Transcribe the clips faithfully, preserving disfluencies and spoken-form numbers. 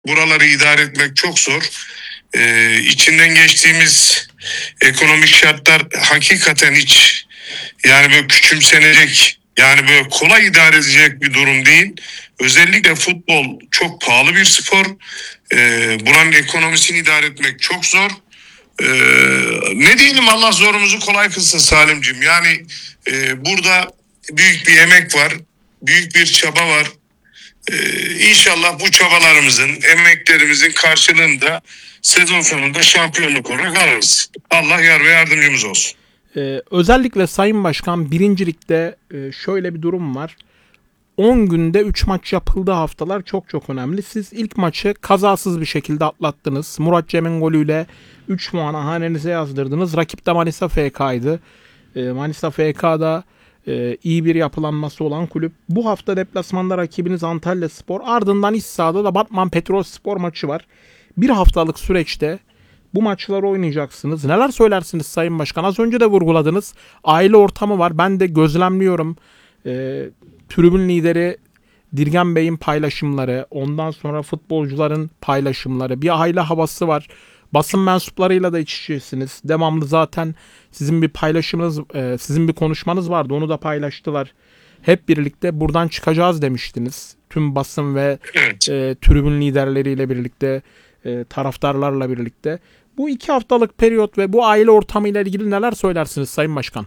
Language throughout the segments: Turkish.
buraları idare etmek çok zor. Ee, içinden geçtiğimiz ekonomik şartlar hakikaten hiç yani böyle küçümsenecek, yani böyle kolay idare edecek bir durum değil. Özellikle futbol çok pahalı bir spor. Ee, buranın ekonomisini idare etmek çok zor. Ee, ne diyelim, Allah zorumuzu kolay kılsın Salimciğim. Yani e, burada büyük bir emek var, büyük bir çaba var. Ee, inşallah bu çabalarımızın, emeklerimizin karşılığında sezon sonunda şampiyonluk olarak alırız. Allah yar ve yardımcımız olsun. Ee, özellikle Sayın Başkan birincilikte e, şöyle bir durum var. on günde üç maç yapıldığı haftalar çok çok önemli. Siz ilk maçı kazasız bir şekilde atlattınız. Murat Cem'in golüyle üç puanı hanenize yazdırdınız. Rakip de Manisa F K'ydı. E, Manisa F K'da e, iyi bir yapılanması olan kulüp. Bu hafta deplasmanda rakibiniz Antalyaspor. Ardından iç sahada da Batman Petrolspor maçı var. Bir haftalık süreçte bu maçları oynayacaksınız. Neler söylersiniz Sayın Başkan? Az önce de vurguladınız. Aile ortamı var. Ben de gözlemliyorum. Ee, tribün lideri Dirgen Bey'in paylaşımları, ondan sonra futbolcuların paylaşımları, bir aile havası var. Basın mensuplarıyla da iç içesiniz. Devamlı zaten sizin bir paylaşımınız, e, sizin bir konuşmanız vardı. Onu da paylaştılar. Hep birlikte buradan çıkacağız demiştiniz. Tüm basın ve Evet. e, tribün liderleriyle birlikte, e, taraftarlarla birlikte. Bu iki haftalık periyot ve bu aile ortamıyla ilgili neler söylersiniz Sayın Başkan?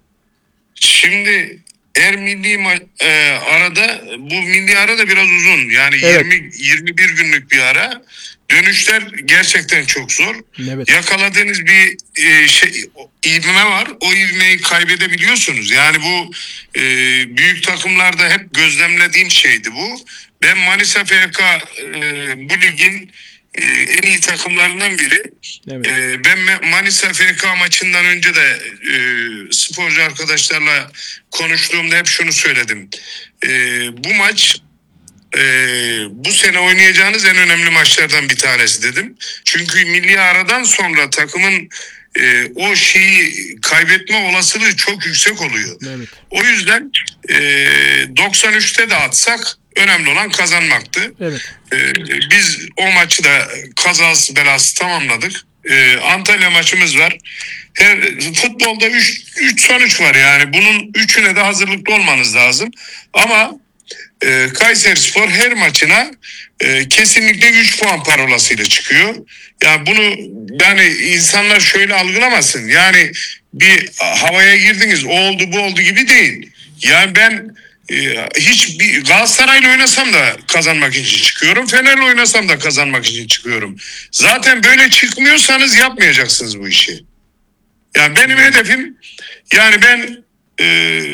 Şimdi eğer milli ma- e, arada, bu milli ara da biraz uzun. Yani Evet. yirmi yirmi bir günlük bir ara. Dönüşler gerçekten çok zor. Evet. Yakaladığınız bir e, şey ivme var. O ivmeyi kaybedebiliyorsunuz. Yani bu e, büyük takımlarda hep gözlemlediğim şeydi bu. Ben Manisa F K e, bu ligin e, en iyi takımlarından biri. Evet. E, ben Manisa F K maçından önce de e, sporcu arkadaşlarla konuştuğumda hep şunu söyledim. E, bu maç Ee, bu sene oynayacağınız en önemli maçlardan bir tanesi dedim. Çünkü milli aradan sonra takımın e, o şeyi kaybetme olasılığı çok yüksek oluyor. Evet. O yüzden e, doksan üçte de atsak önemli olan kazanmaktı. Evet. E, biz o maçı da kazası belası tamamladık. E, Antalya maçımız var. Her futbolda üç sonuç var, yani bunun üçüne de hazırlıklı olmanız lazım. Ama e, Kayserispor her maçına e, kesinlikle üç puan parolasıyla çıkıyor. Yani bunu, yani insanlar şöyle algılamasın. Yani bir havaya girdiniz, o oldu bu oldu gibi değil. Yani ben e, hiç bir Galatasaray'la oynasam da kazanmak için çıkıyorum. Fener'le oynasam da kazanmak için çıkıyorum. Zaten böyle çıkmıyorsanız yapmayacaksınız bu işi. Yani benim hedefim, yani ben e,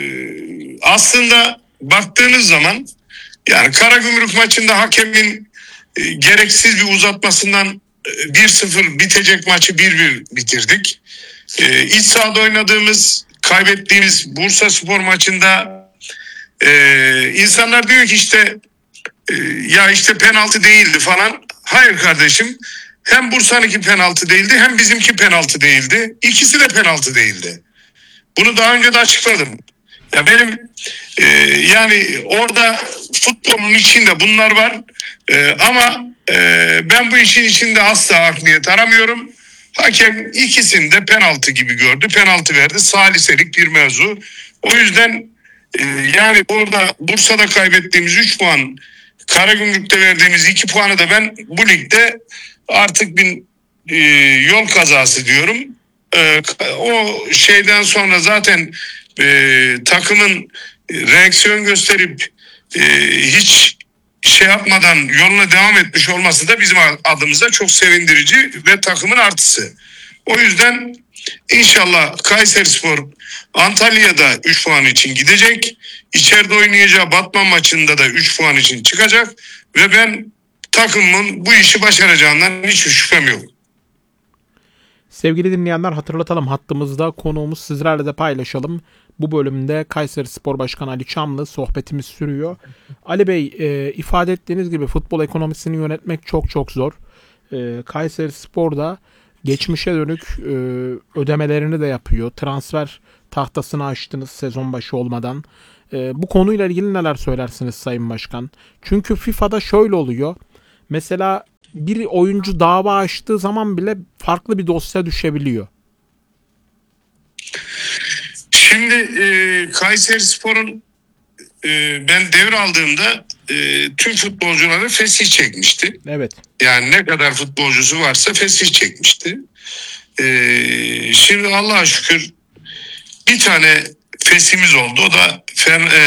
aslında baktığınız zaman, yani Karagümrük maçında hakemin e, gereksiz bir uzatmasından e, bir sıfır bitecek maçı bir bir bitirdik. E, iç sahada oynadığımız, kaybettiğimiz Bursaspor maçında e, insanlar diyor ki işte e, ya işte penaltı değildi falan. Hayır kardeşim, hem Bursa'nınki penaltı değildi hem bizimki penaltı değildi. İkisi de penaltı değildi. Bunu daha önce de açıkladım. Ya benim e, yani orada futbolun içinde bunlar var. E, ama e, ben bu işin içinde asla hakimiyet aramıyorum. Hakem ikisini de penaltı gibi gördü. Penaltı verdi. Saliselik bir mevzu. O yüzden e, yani orada Bursa'da kaybettiğimiz üç puan, Karagümrük'te verdiğimiz iki puanı da ben bu ligde artık bir e, yol kazası diyorum. E, o şeyden sonra zaten e, takımın reaksiyon gösterip e, hiç şey yapmadan yoluna devam etmiş olması da bizim adımıza çok sevindirici ve takımın artısı. O yüzden inşallah Kayserispor Antalya'da üç puan için gidecek. İçeride oynayacağı Batman maçında da üç puan için çıkacak ve ben takımın bu işi başaracağından hiçbir şüphem yok. Sevgili dinleyenler, hatırlatalım, hattımızda konuğumuz, sizlerle de paylaşalım. Bu bölümde Kayserispor Başkanı Ali Çamlı sohbetimiz sürüyor. Ali Bey, e, ifade ettiğiniz gibi futbol ekonomisini yönetmek çok çok zor. E, Kayserispor'da geçmişe dönük e, ödemelerini de yapıyor. Transfer tahtasını açtınız sezon başı olmadan. E, bu konuyla ilgili neler söylersiniz Sayın Başkan? Çünkü FIFA'da şöyle oluyor. Mesela bir oyuncu dava açtığı zaman bile farklı bir dosya düşebiliyor. Şimdi e, Kayserispor'un e, ben devraldığımda e, tüm futbolcuları fesih çekmişti. Evet. Yani ne kadar futbolcusu varsa fesih çekmişti. E, şimdi Allah'a şükür bir tane fesimiz oldu. O da Fen, e,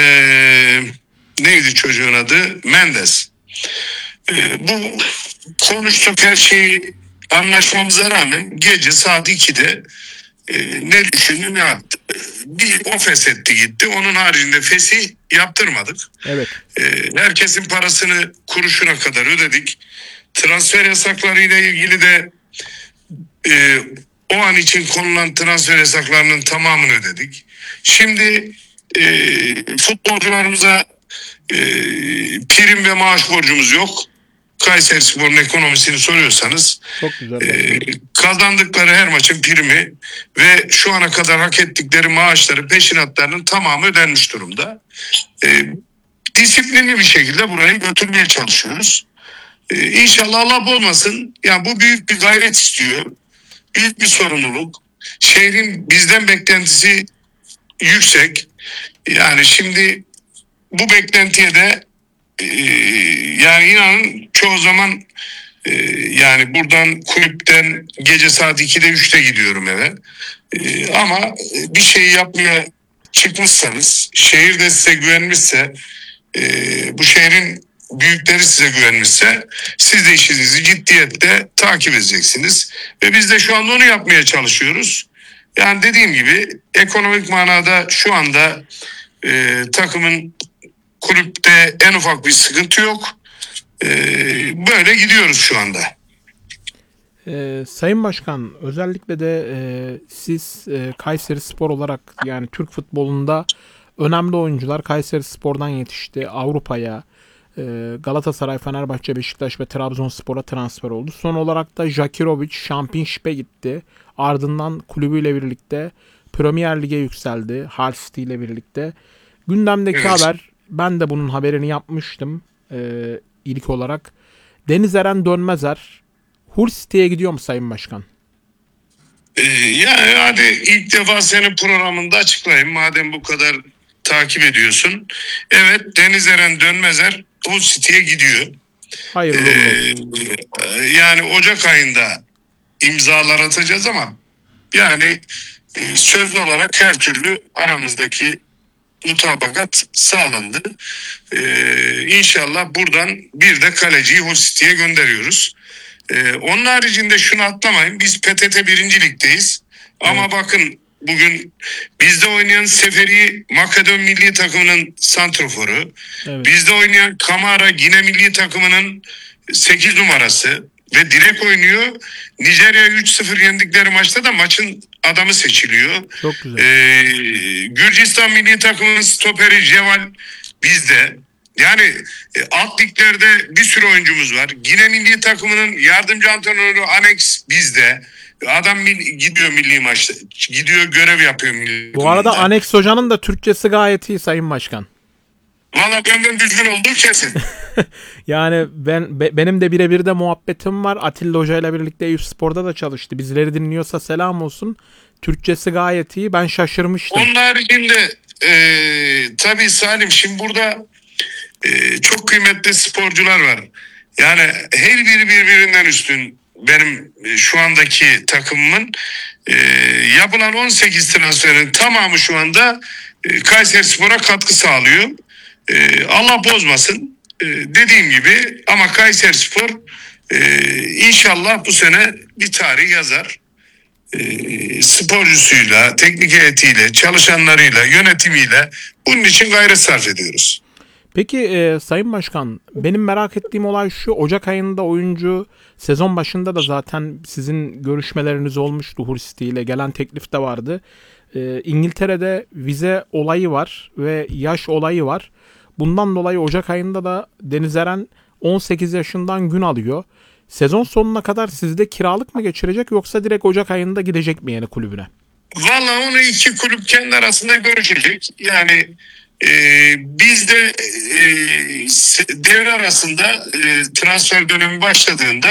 neydi çocuğun adı? Mendes. E, bu konuştuk her şeyi anlaşmamıza rağmen gece saat ikide e, ne düşündü ne yaptı. Bir o feshetti gitti. Onun haricinde fesih yaptırmadık. Evet. E, herkesin parasını kuruşuna kadar ödedik. Transfer yasaklarıyla ilgili de e, o an için konulan transfer yasaklarının tamamını ödedik. Şimdi e, futbolcularımıza e, prim ve maaş borcumuz yok. Kayserispor'un ekonomisini soruyorsanız Çok güzel. e, kazandıkları her maçın primi ve şu ana kadar hak ettikleri maaşları, peşinatlarının tamamı ödenmiş durumda. E, disiplinli bir şekilde burayı götürmeye çalışıyoruz. E, İnşallah Allah bozmasın. Yani bu büyük bir gayret istiyor. Büyük bir sorumluluk. Şehrin bizden beklentisi yüksek. Yani şimdi bu beklentiye de e, yani inanın çoğu zaman e, yani buradan kulüpten gece saat ikide üçte gidiyorum eve. E, ama bir şey yapmaya çıkmışsanız, şehir de size güvenmişse, e, bu şehrin büyükleri size güvenmişse siz de işinizi ciddiyetle takip edeceksiniz. Ve biz de şu anda onu yapmaya çalışıyoruz. Yani dediğim gibi ekonomik manada şu anda e, takımın kulüpte en ufak bir sıkıntı yok. E, böyle gidiyoruz şu anda. Ee, Sayın Başkan, özellikle de e, siz e, Kayserispor olarak, yani Türk futbolunda önemli oyuncular Kayserispor'dan yetişti. Avrupa'ya, e, Galatasaray, Fenerbahçe, Beşiktaş ve Trabzonspor'a transfer oldu. Son olarak da Jakirovic Championship'e gitti. Ardından kulübüyle birlikte Premier Lig'e yükseldi. Hull City ile birlikte. Gündemdeki Evet. haber, ben de bunun haberini yapmıştım e, ilk olarak. Deniz Eren Dönmezer Hull City'ye gidiyor mu Sayın Başkan? Ee, yani hadi ilk defa senin programında açıklayayım madem bu kadar takip ediyorsun. Evet, Deniz Eren Dönmezer Hull City'ye gidiyor. Hayırlı Ee, olsun. yani Ocak ayında imzalar atacağız ama yani e, sözlü olarak her türlü aramızdaki mutabakat sağlandı. Ee, İnşallah buradan bir de kaleciyi Hull City'ye gönderiyoruz. Ee, onun haricinde şunu atlamayın. Biz P T T birinci Lig'deyiz. Ama Evet. bakın bugün bizde oynayan Seferi Makedon milli takımının santroforu. Evet. Bizde oynayan Kamara Gine milli takımının sekiz numarası ve direkt oynuyor. Nijerya üç sıfır yendikleri maçta da maçın adamı seçiliyor. Çok güzel. Ee, Gürcistan milli takımının stoperi Ceval bizde. Yani e, alt liglerde bir sürü oyuncumuz var. Gine milli takımının yardımcı antrenörü Anex bizde. Adam mil- gidiyor milli maçta. Gidiyor görev yapıyor milli Bu arada takımında. Anex Hoca'nın da Türkçesi gayet iyi Sayın Başkan. Valla benden düzgün olduğu kesin. Yani ben be- benim de birebir de muhabbetim var. Atilla Hoca ile birlikte Eyüp Spor'da da çalıştı. Bizleri dinliyorsa selam olsun. Türkçesi gayet iyi. Ben şaşırmıştım. Onun haricinde e, tabii Salim şimdi burada e, çok kıymetli sporcular var. Yani her biri birbirinden üstün benim e, şu andaki takımımın. E, yapılan on sekiz transferin tamamı şu anda e, Kayserispor'a katkı sağlıyor. E, Allah bozmasın. E, dediğim gibi ama Kayserispor e, inşallah bu sene bir tarih yazar. E, sporcusuyla, teknik heyetiyle, çalışanlarıyla, yönetimiyle bunun için gayret sarf ediyoruz. Peki e, Sayın Başkan, benim merak ettiğim olay şu. Ocak ayında oyuncu, sezon başında da zaten sizin görüşmeleriniz olmuştu Hull City ile. Gelen teklif de vardı. E, İngiltere'de vize olayı var ve yaş olayı var. Bundan dolayı Ocak ayında da Deniz Eren on sekiz yaşından gün alıyor. Sezon sonuna kadar sizde kiralık mı geçirecek, yoksa direkt Ocak ayında gidecek mi yeni kulübüne? Valla onu iki kulüp kendi arasında görüşecek. Yani Ee, biz de e, devre arasında e, transfer dönemi başladığında